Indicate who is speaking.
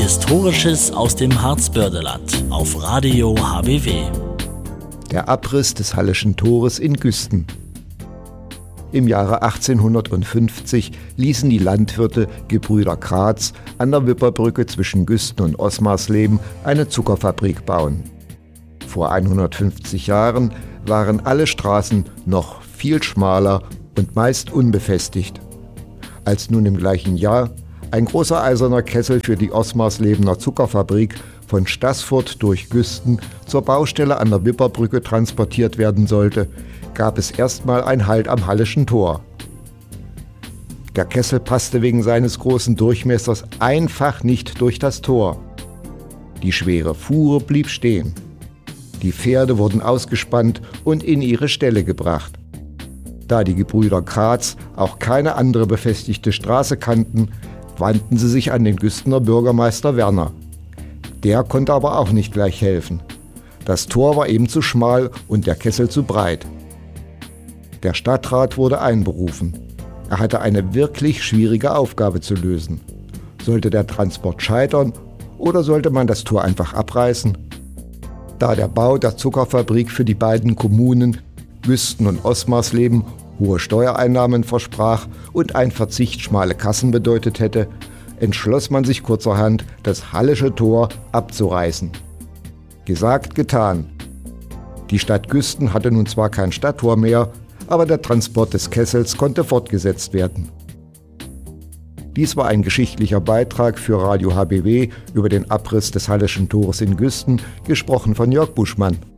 Speaker 1: Historisches aus dem Harzbördeland auf Radio HBW.
Speaker 2: Der Abriss des Halleschen Tores in Güsten. Im Jahre 1850 ließen die Landwirte Gebrüder Kratz an der Wipperbrücke zwischen Güsten und Osmarsleben eine Zuckerfabrik bauen. Vor 150 Jahren waren alle Straßen noch viel schmaler und meist unbefestigt. Als nun im gleichen Jahr ein großer eiserner Kessel für die Osmarslebener Zuckerfabrik von Staßfurt durch Güsten zur Baustelle an der Wipperbrücke transportiert werden sollte, gab es erstmal einen Halt am Halleschen Tor. Der Kessel passte wegen seines großen Durchmessers einfach nicht durch das Tor. Die schwere Fuhre blieb stehen. Die Pferde wurden ausgespannt und in ihre Ställe gebracht. Da die Gebrüder Kratz auch keine andere befestigte Straße kannten, wandten sie sich an den Güstener Bürgermeister Werner. Der konnte aber auch nicht gleich helfen. Das Tor war eben zu schmal und der Kessel zu breit. Der Stadtrat wurde einberufen. Er hatte eine wirklich schwierige Aufgabe zu lösen. Sollte der Transport scheitern oder sollte man das Tor einfach abreißen? Da der Bau der Zuckerfabrik für die beiden Kommunen Güsten und Osmarsleben hohe Steuereinnahmen versprach und ein Verzicht schmale Kassen bedeutet hätte, entschloss man sich kurzerhand, das Hallesche Tor abzureißen. Gesagt, getan. Die Stadt Güsten hatte nun zwar kein Stadttor mehr, aber der Transport des Kessels konnte fortgesetzt werden. Dies war ein geschichtlicher Beitrag für Radio HBW über den Abriss des Halleschen Tores in Güsten, gesprochen von Jörg Buschmann.